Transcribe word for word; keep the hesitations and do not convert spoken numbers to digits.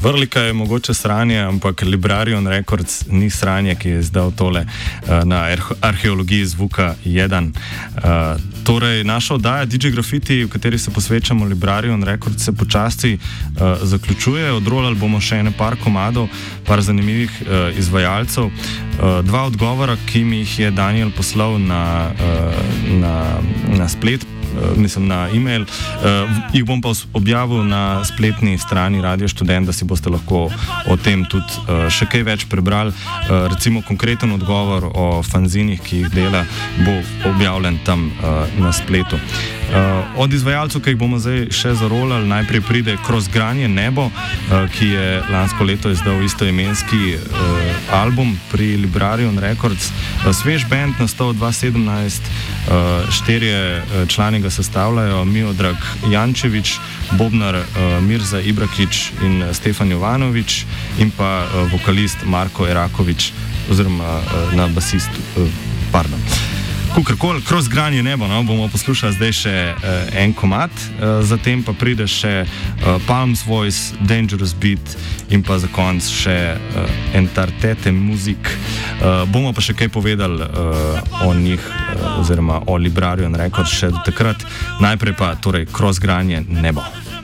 Vrlika je mogoče sranje, ampak Librarion Records ni sranje, ki je izdal tole uh, na arheologiji zvuka jedan. Uh, torej, naša oddaja D J Graffiti, v kateri se posvečamo Librarion Records, se počasi uh, zaključuje. Odrolali bomo še ene par komadov, par zanimivih uh, izvajalcev. Uh, dva odgovora, ki mi jih je Daniel poslal na, uh, na, na splet, mislim na e-mail, uh, jih bom pa objavil na spletni strani Radio Študent, da si boste lahko o tem tudi uh, še kaj več prebrali. Uh, recimo konkreten odgovor o fanzinih, ki jih dela, bo objavljen tam uh, na spletu. Uh, od izvajalcev, ki jih bomo zdaj še zarolali, najprej pride Kroz granje nebo, uh, ki je lansko leto izdal istoimenski uh, album pri Librarion Records. Uh, svež band, nastal dva tisoč sedemnajst, uh, štirje uh, člani ga sestavljajo: Miodrag Jančevič, bobnar uh, Mirza Ibrakić in Stefan Jovanović in pa uh, vokalist Marko Eraković oziroma uh, na basist, uh, pardon. Kukorkoli, Kroz granje nebo, no, bomo poslušali zdaj še uh, en komad, uh, zatem pa pride še uh, Palms Voice, Dangerous Beat in pa za konc še uh, Entartete Music. Uh, bomo pa še kaj povedali uh, o njih uh, oziroma o Librarion Records še do takrat. Najprej pa torej Kroz granje nebo.